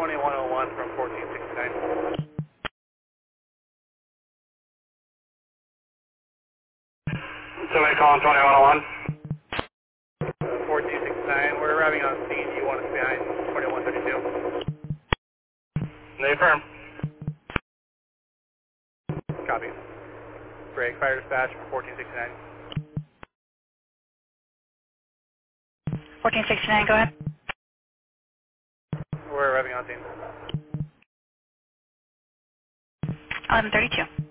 2101 from 1469. Somebody calling 2101. 1469, we're arriving on scene. You want us behind 2132? They affirm. Copy. Break, fire dispatch for 1469. 1469, go ahead. We're arriving on scene. 1132.